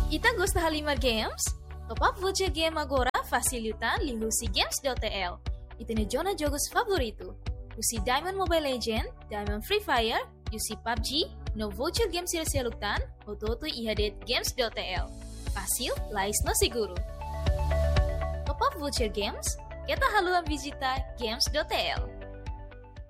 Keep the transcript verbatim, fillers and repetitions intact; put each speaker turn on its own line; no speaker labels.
Ita gosta Halimar Games? Top up voucher game agora facilitan li husi games.tl. Ita ne jona jogos favorito. Usi Diamond Mobile Legend, Diamond Free Fire, usi P U B G, no voucher game sila-siluktan, o toto ihadet games.tl. Fácil, lais no seguro. Top up voucher games, kita haluan visita games.tl.